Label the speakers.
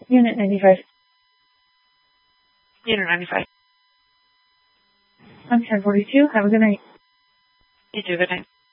Speaker 1: Unit 95.
Speaker 2: Unit 95.
Speaker 1: I'm 1042. Have a good night.
Speaker 2: You too. Good night.